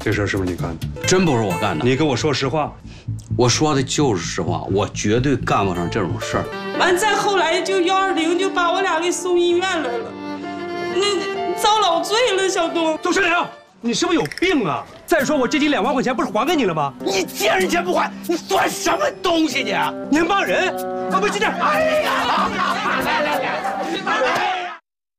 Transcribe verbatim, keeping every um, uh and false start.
这事儿是不是你干的？ 真不是我干的。 你跟我说实话。 我说的就是实话，我绝对干不上这种事儿。 完再后来就幺二零就把我俩给送医院来了，那遭老罪了，小东。 周世良，你是不是有病啊？再说我这几两万块钱不是还给你了吗？ 你借人钱不还，你算什么东西你？ 年帮人，啊不是这样。 哎呀，来来来，来来。